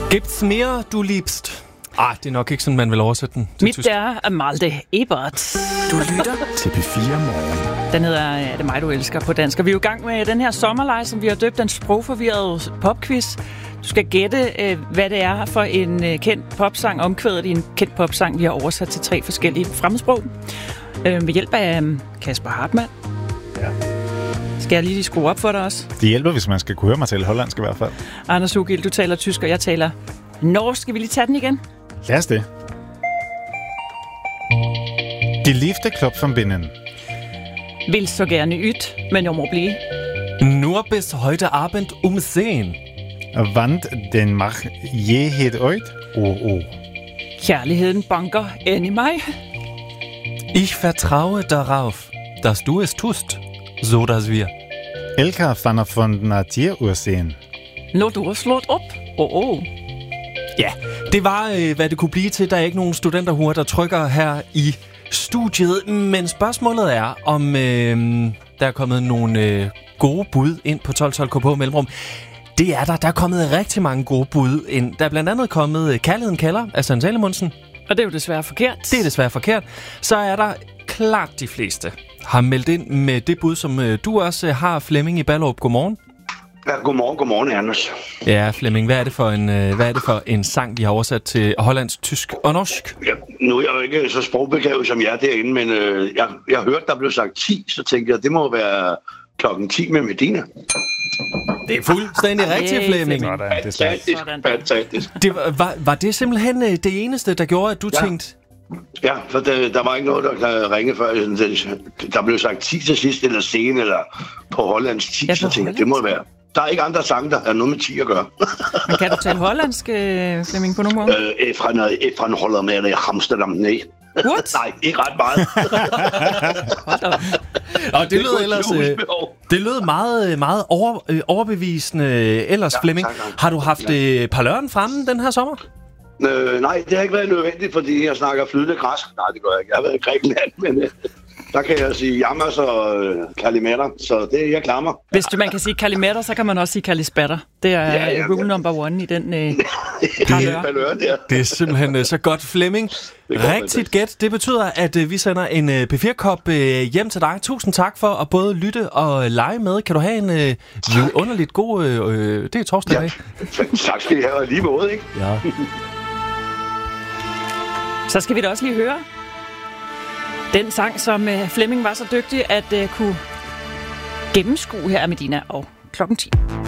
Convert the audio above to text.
Gibt's mere, du liebst? Det er nok ikke sådan, man vil oversætte den til Mit tysk. er Malte Ebert. Du lytter til P4 Morgen. Den hedder Er det mig, du elsker på dansk. Og vi er jo i gang med den her sommerlege, som vi har døbt den sprogforvirrede popquiz. Du skal gætte, hvad det er for en kendt popsang, omkvædet i en kendt popsang, vi har oversat til 3 forskellige fremmedsprog. Ved hjælp af Kasper Hartmann. Ja. Skal jeg lige skrue op for dig også? Det hjælper, hvis man skal kunne høre mig tale hollandsk i hvert fald. Anders Ugild, du taler tysk, og jeg taler norsk. Skal vi lige tage den igen? Lad os det. Die Liefde klopft von binnen. Vil så gerne yt, men jeg må blive. Nur bis heute Abend sehen. Want den mach je het ooit? Oh. Kærligheden banker ind i mig. Ich vertraue darauf, dass du es tust, so dass wir. Elka van von Natur ursehen. Når du har slået op. Ja, det var, hvad det kunne blive til. Der er ikke nogen studenterhuer, der trykker her i studiet. Men spørgsmålet er, om der er kommet nogle gode bud ind på 1212 KP Mellemrum. Det er der. Der er kommet rigtig mange gode bud ind. Der er blandt andet kommet Kærligheden kalder af Søren Salomonsen. Og det er jo desværre forkert. Det er desværre forkert. Så er der klart de fleste har meldt ind med det bud, som du også har, Flemming i Ballerup. Godmorgen. Ja, godmorgen, Anders. Ja, Flemming, hvad er det for en sang, de har oversat til hollandsk, tysk og norsk? Ja, nu er jeg jo ikke så sprogbegavet som jeg derinde, men jeg hørte, der blev sagt 10, så tænkte jeg, det må være klokken 10 med Medina. Det er fuldstændig rigtigt, Flemming. Fantastisk. Var det simpelthen det eneste, der gjorde, at du tænkte... Ja, for der var ikke noget, der kan ringe før. Der blev sagt 10 til sidst, eller sen, eller på hollandsk 10, så tænkte jeg, det må være. Der er ikke andre sange, der har noget med 10 at gøre. Men kan du tale hollandsk, Flemming, på nogen måde? Fra holder med i Amsterdam, nej. What? Nej, ikke ret meget. Og det lød ellers... Det lød meget overbevisende ellers, ja, Flemming. Har du haft parløren fremme den her sommer? Nej, det har ikke været nødvendigt, fordi jeg snakker flydende græsk. Nej, det gør jeg ikke. Jeg har været i Grækenland, men der kan jeg sige jammers og kalimetter, så det jeg klarer mig. Hvis man kan sige kalimetter, så kan man også sige kalispatter. Det er rule number 1 i den parlør. Det er simpelthen så godt, Flemming. Rigtigt gæt. Det betyder, at vi sender en P4-kop hjem til dig. Tusind tak for at både lytte og lege med. Kan du have en underligt god... det er torsdag i dag. Tak skal I have, lige måde, ikke? Ja. Så skal vi da også lige høre den sang, som Flemming var så dygtig at kunne gennemskue her af Medina og klokken 10.